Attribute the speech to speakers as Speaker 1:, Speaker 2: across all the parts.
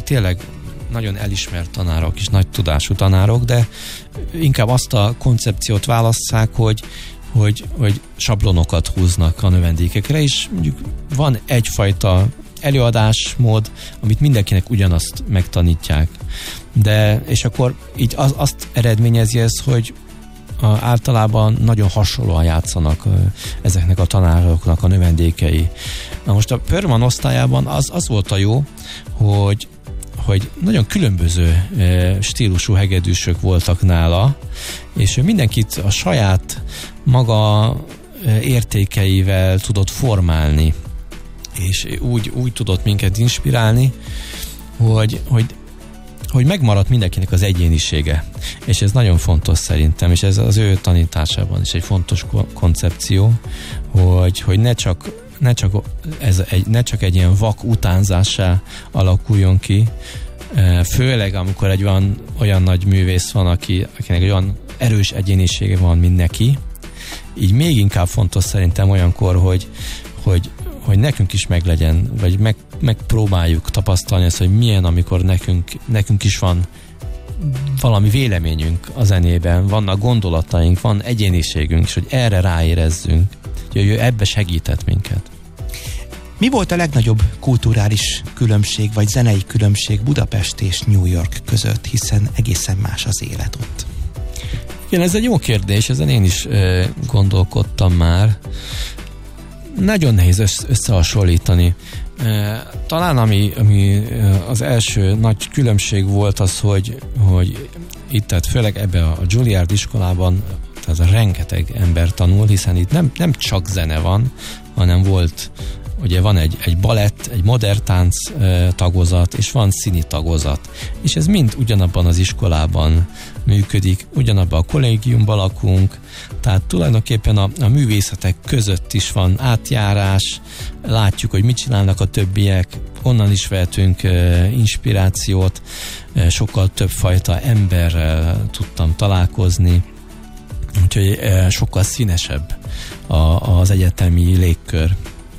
Speaker 1: tényleg nagyon elismert tanárok és nagy tudású tanárok, de inkább azt a koncepciót válasszák, hogy sablonokat húznak a növendékekre, és mondjuk van egyfajta előadásmód, amit mindenkinek ugyanazt megtanítják. És akkor így azt eredményezi ez, hogy általában nagyon hasonlóan játszanak ezeknek a tanároknak a növendékei. Na most a Perlman osztályában az volt a jó, hogy nagyon különböző stílusú hegedűsök voltak nála, és mindenkit a saját maga értékeivel tudott formálni, és úgy tudott minket inspirálni, hogy megmaradt mindenkinek az egyénisége. És ez nagyon fontos szerintem, és ez az ő tanításában is egy fontos koncepció, hogy ne csak egy ilyen vak utánzássá alakuljon ki, főleg amikor egy olyan nagy művész van, akinek egy olyan erős egyénisége van, mint neki. Így még inkább fontos szerintem olyankor, hogy nekünk is meglegyen, vagy megpróbáljuk tapasztalni ezt, hogy milyen, amikor nekünk is van valami véleményünk a zenében, vannak gondolataink, van egyéniségünk, és hogy erre ráérezzünk, hogy ő ebbe segített minket.
Speaker 2: Mi volt a legnagyobb kulturális különbség, vagy zenei különbség Budapest és New York között, hiszen egészen más az élet ott?
Speaker 1: Igen, ez egy jó kérdés, ezen én is gondolkodtam már. Nagyon nehéz összehasonlítani. Talán ami az első nagy különbség volt az, hogy itt, tehát főleg ebbe a Juilliard iskolában tehát rengeteg ember tanul, hiszen itt nem csak zene van, hanem ugye van egy balett, egy modern tánc tagozat, és van színi tagozat. És ez mind ugyanabban az iskolában működik, ugyanabban a kollégiumban lakunk, tehát tulajdonképpen a művészetek között is van átjárás, látjuk, hogy mit csinálnak a többiek, onnan is vehetünk inspirációt, sokkal több fajta emberrel tudtam találkozni, úgyhogy sokkal színesebb az egyetemi légkör.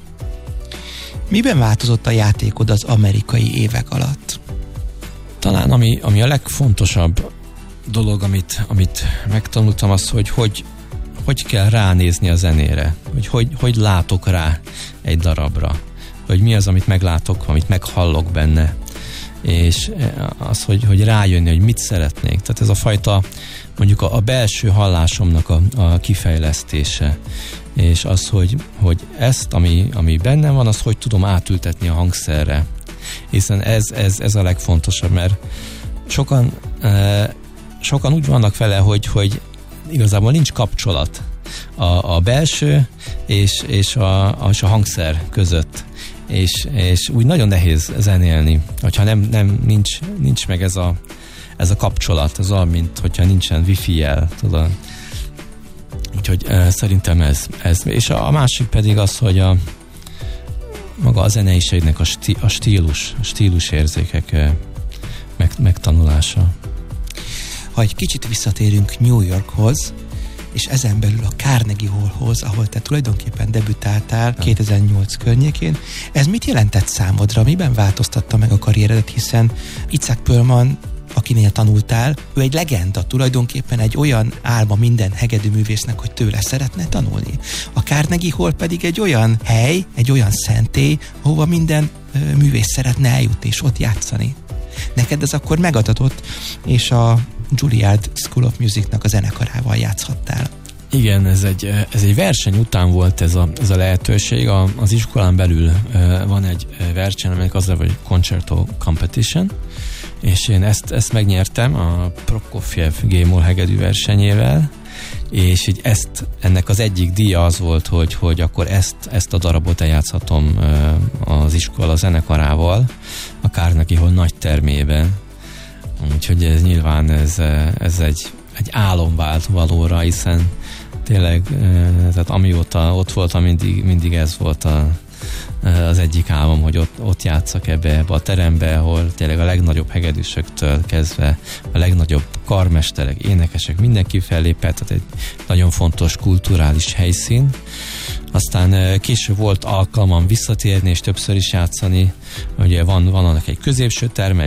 Speaker 2: Miben változott a játékod az amerikai évek alatt?
Speaker 1: Talán ami a legfontosabb dolog, amit megtanultam, az, hogy kell ránézni a zenére, hogy látok rá egy darabra, hogy mi az, amit meglátok, amit meghallok benne, és az, hogy rájönni, hogy mit szeretnék. Tehát ez a fajta, mondjuk a belső hallásomnak a kifejlesztése, és az, hogy ezt, ami bennem van, azt hogy tudom átültetni a hangszerre. Hiszen ez a legfontosabb, mert sokan úgy vannak vele, hogy igazából nincs kapcsolat a belső és a hangszer között. És úgy nagyon nehéz zenélni, hogyha nincs meg ez a kapcsolat, ez olyan, mint hogyha nincsen wifi-jel, tudod. Úgyhogy szerintem ez. És a másik pedig az, hogy maga a zeneiségnek a stílusérzékek megtanulása.
Speaker 2: Ha egy kicsit visszatérünk New Yorkhoz, és ezen belül a Carnegie Hallhoz, ahol te tulajdonképpen debütáltál 2008 környékén, ez mit jelentett számodra? Miben változtatta meg a karrieredet, hiszen Itzhak Perlman, akinél tanultál, ő egy legenda, tulajdonképpen egy olyan álma minden hegedűművésznek, hogy tőle szeretne tanulni. A Carnegie Hall pedig egy olyan hely, egy olyan szentély, ahova minden művész szeretne eljutni és ott játszani. Neked ez akkor megadatott, és a Juilliard School of Musicnak a zenekarával játszhattál.
Speaker 1: Igen, ez egy verseny után volt ez a lehetőség. Az iskolán belül van egy verseny, aminek az hogy Concerto Competition, és én ezt megnyertem a Prokofjev G-moll hegedű versenyével, és így ennek az egyik díja az volt, hogy akkor ezt a darabot eljátszhatom az iskola zenekarával a Carnegie Hall nagy termében. Úgyhogy ez nyilván ez egy álom vált valóra, hiszen tényleg, tehát amióta ott voltam, mindig ez volt az egyik álmom, hogy ott játszak ebbe a terembe, ahol tényleg a legnagyobb hegedűsöktől kezdve a legnagyobb karmesterek, énekesek, mindenki fellépett, tehát egy nagyon fontos kulturális helyszín. Aztán később volt alkalmam visszatérni és többször is játszani. Ugye van annak egy középső terme,